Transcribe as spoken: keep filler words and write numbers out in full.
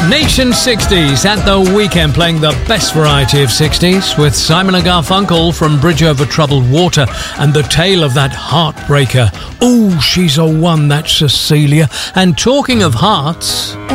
Nation sixties at the weekend, playing the best variety of sixties with Simon and Garfunkel from Bridge Over Troubled Water and the tale of that heartbreaker. Oh, she's a one, that's Cecilia. And talking of hearts...